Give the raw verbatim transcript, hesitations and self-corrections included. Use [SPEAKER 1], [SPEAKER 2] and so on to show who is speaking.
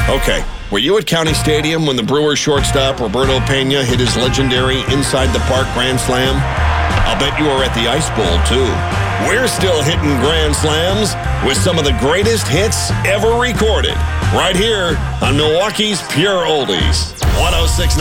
[SPEAKER 1] Okay, were you at County Stadium when the Brewers shortstop Roberto Pena hit his legendary inside-the-park grand slam? I'll bet you were at the Ice Bowl, too. We're still hitting grand slams with some of the greatest hits ever recorded, right here on Milwaukee's Pure Oldies. one oh six point nine